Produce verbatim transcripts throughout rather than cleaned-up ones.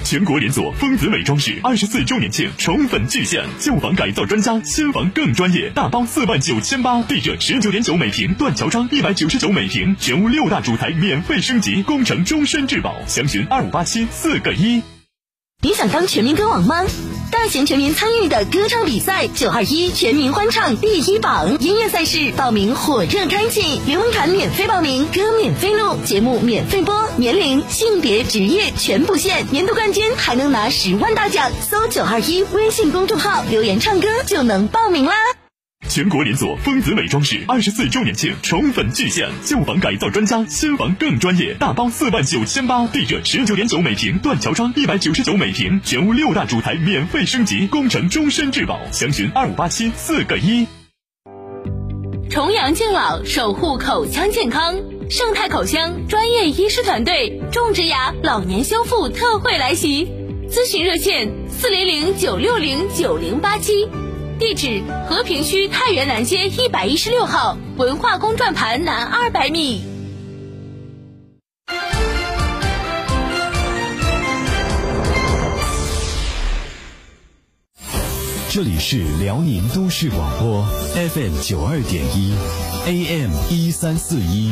全国连锁丰子美装饰二十四周年庆宠粉巨献，旧房改造专家，新房更专业，大包四万九千八，地热十九点九每平，断桥窗一百九十九每平，全屋六大主台免费升级，工程终身质保，详询二五八七四个一。 你想当全民歌王吗？大型全民参与的歌唱比赛九二一全民欢唱第一榜音乐赛事报名火热开启，联盟卡免费报名，歌免费录，节目免费播，年龄、性别、职业全不限，年度冠军还能拿十万大奖。搜九二一微信公众号留言唱歌就能报名啦。 全国连锁丰子美装饰二十四周年庆宠粉巨献，旧房改造专家，新房更专业，大包四万九千八，地热十九点九每平，断桥窗一百九十九每平，全屋六大主台免费升级，工程终身质保，详询二五八七四个一。 重阳敬老，守护口腔健康，盛泰口腔专业医师团队种植牙老年修复特惠来袭，咨询热线四零零九六零九零八七。地址：和平区太原南街一百一十六号，文化宫转盘南二百米。 这里是辽宁都市广播 F M 九二点一 A M 一三四一。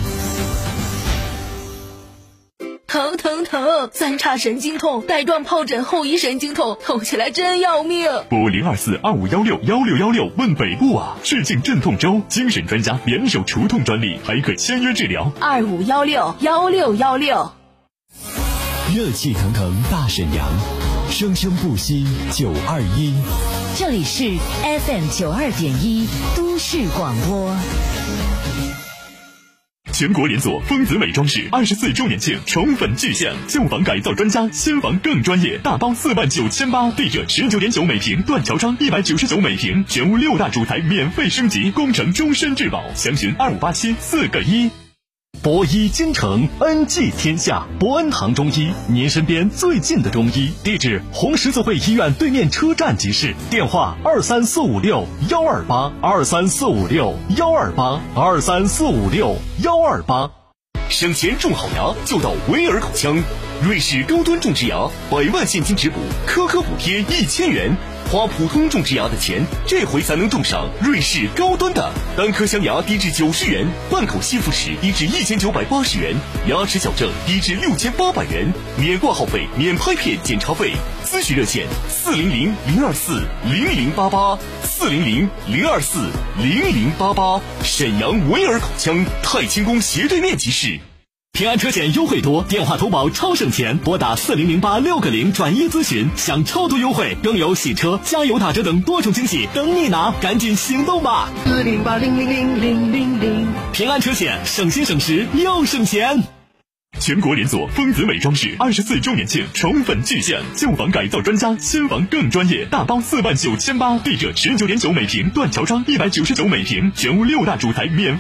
疼疼疼！三叉神经痛、带状疱疹后遗神经痛，痛起来真要命。 拨零二四二五幺六幺六幺六问北部啊！市境镇痛周，精神专家联手除痛专利，还可签约治疗。 二五幺六幺六幺六。 热气腾腾大沈阳，生生不息九二一。 这里是 F M 九二点一都市广播。 全国连锁丰子美装饰二十四周年庆宠粉巨献，旧房改造专家，新房更专业，大包四万九千八，地热十九点九每平，断桥窗一百九十九每平，全屋六大主台免费升级，工程终身质保，详询二五八七四个一。博医京城，恩济天下，博恩堂中医，您身边最近的中医。地址：红十字会医院对面车站集市，电话：二三四五六幺二八，二三四五六幺二八，二三四五六幺二八。省钱种好牙就到维尔口腔，瑞士高端种植牙，百万现金质补，颗颗补贴一千元。花普通种植牙的钱，这回才能种上瑞士高端的。单颗镶牙低至九十元，半口吸附齿低至一千九百八十元，牙齿矫正低至六千八百元，免挂号费，免拍片检查费。咨询热线：四零零零二四零零八八，四零零零二四零零八八。沈阳维尔口腔太清宫斜对面集市。平安车险优惠多，电话投保超省钱，拨打四零零八六个零转一咨询，享超多优惠，更有洗车、加油打折等多种惊喜等你拿，赶紧行动吧！ 四零八零零零零零零， 平安车险，省心省时又省钱。全国连锁丰子美装饰二十四周年庆宠粉巨献，旧房改造专家，新房更专业，大包四万九千八，地热十九点九每平，断桥窗一百九十九每平，全屋六大主台免